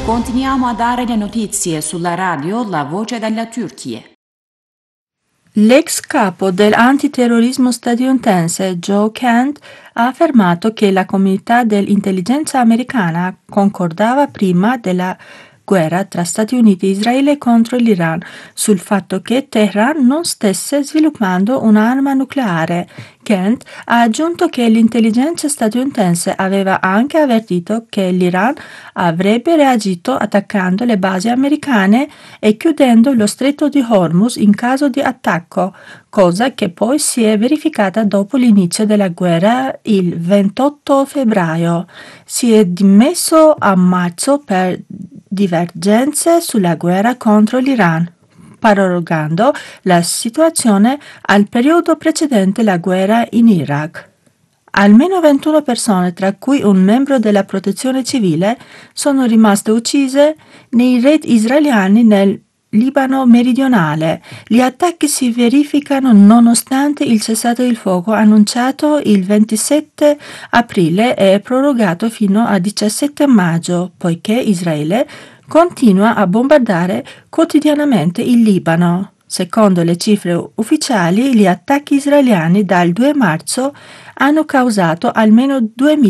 Continuiamo a dare le notizie sulla radio La Voce della Turchia. L'ex capo dell'antiterrorismo statunitense Joe Kent ha affermato che la comunità dell'intelligenza americana concordava prima della guerra tra Stati Uniti e Israele contro l'Iran sul fatto che Teheran non stesse sviluppando un'arma nucleare. Kent ha aggiunto che l'intelligenza statunitense aveva anche avvertito che l'Iran avrebbe reagito attaccando le basi americane e chiudendo lo stretto di Hormuz in caso di attacco, cosa che poi si è verificata dopo l'inizio della guerra il 28 febbraio. Si è dimesso a marzo per divergenze sulla guerra contro l'Iran, prorogando la situazione al periodo precedente la guerra in Iraq. Almeno 21 persone, tra cui un membro della protezione civile, sono rimaste uccise nei raid israeliani nel Libano meridionale. Gli attacchi si verificano nonostante il cessate il fuoco annunciato il 27 aprile e prorogato fino al 17 maggio, poiché Israele continua a bombardare quotidianamente il Libano. Secondo le cifre ufficiali, gli attacchi israeliani dal 2 marzo hanno causato almeno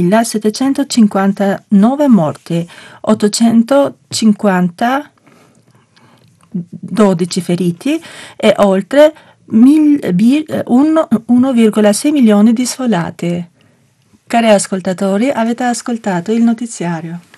2.759 morti, 850 12 feriti e oltre 1,6 milioni di sfollati. Cari ascoltatori, avete ascoltato il notiziario.